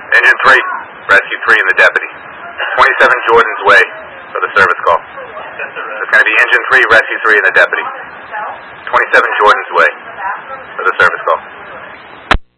Engine 3, Rescue 3 and the deputy. 27 Jordan's Way for the service call. It's going to be Engine 3, Rescue 3 and the deputy. 27 Jordan's Way for the service